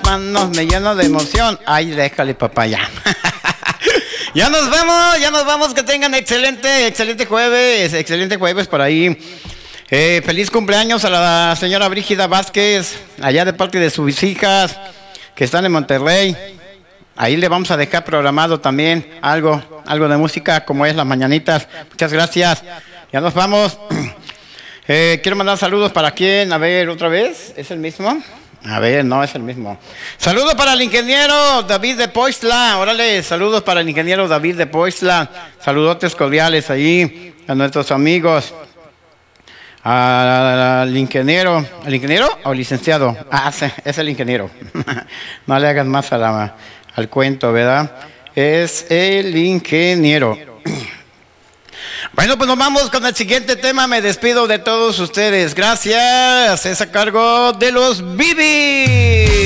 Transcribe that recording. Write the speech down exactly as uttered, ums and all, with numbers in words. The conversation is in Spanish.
manos, me lleno de emoción. Ay, déjale, papá, ya. Ya nos vamos, ya nos vamos. Que tengan excelente, excelente jueves, excelente jueves por ahí. Eh, feliz cumpleaños a la señora Brígida Vázquez, allá de parte de sus hijas que están en Monterrey. Ahí le vamos a dejar programado también algo, algo de música, como es las mañanitas. Muchas gracias. Ya nos vamos. Eh, quiero mandar saludos para quién. A ver, otra vez. ¿Es el mismo? A ver, no es el mismo. Saludos para el ingeniero David de Poistla. Órale, saludos para el ingeniero David de Poistla. Saludotes cordiales ahí a nuestros amigos. Al ingeniero. ¿El ingeniero o licenciado? Ah, sí, es el ingeniero. No le hagas más a la, al cuento, ¿verdad? Es el ingeniero. Bueno, pues nos vamos con el siguiente tema. Me despido de todos ustedes. Gracias. Es a cargo de los Bibis.